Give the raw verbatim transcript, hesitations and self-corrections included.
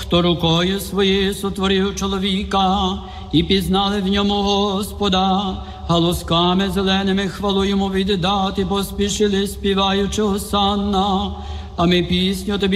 хто рукою своєю сотворив чоловіка, і пізнали в ньому Господа, галузками зеленими хвалу йому віддати, поспішили, співаючи осанна. А ми пісню тобі